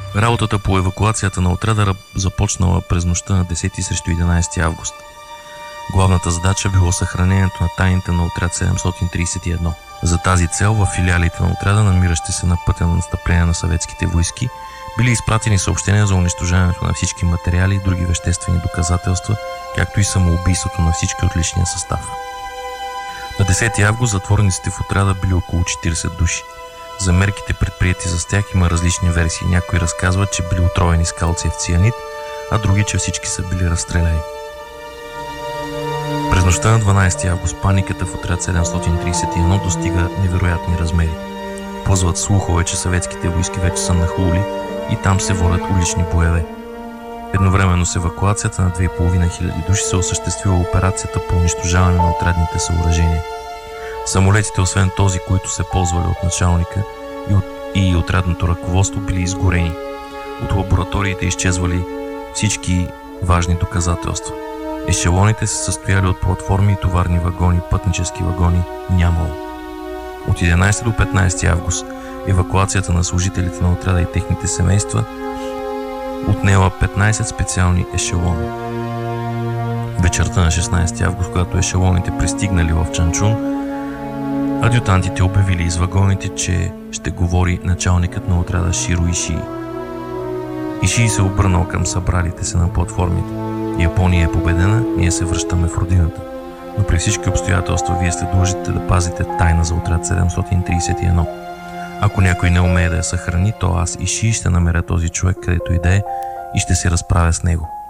Работата по евакуацията на отряда започнала през нощта на 10 срещу 11 август. Главната задача било съхранението на тайните на отряд 731. За тази цел в филиалите на отряда, намиращи се на пътя на настъпление на съветските войски, били изпратени съобщения за унищожаването на всички материали и други веществени доказателства, както и самоубийството на всички от личния състав. На 10 август затворниците в отряда били около 40 души. За мерките предприяти за тях има различни версии. Някои разказват, че били отровени с калциев цианид, а други, че всички са били разстреляни. През нощта на 12 август паниката в отряд 731 достига невероятни размери. Ползват слухове, че съветските войски вече са нахлули и там се водят улични боеве. Едновременно с евакуацията на 2500 души се осъществила операцията по унищожаване на отрядните съоръжения. Самолетите, освен този, които се ползвали от началника и отрядното ръководство, били изгорени. От лабораториите изчезвали всички важни доказателства. Ешелоните се състояли от платформи и товарни вагони, пътнически вагони нямало. От 11 до 15 август евакуацията на служителите на отряда и техните семейства отнела 15 специални ешелона. Вечерта на 16 август, когато ешелоните пристигнали в Чанчун, адютантите обявили из вагоните, че ще говори началникът на отряда Широ Ишии. Ишии се обърнал към събралите се на платформите. Япония е победена, ние се връщаме в родината. Но при всички обстоятелства вие сте длъжните да пазите тайна за отряд 731. Ако някой не умее да я съхрани, то аз Ишии ще намеря този човек където и да е и ще се разправя с него.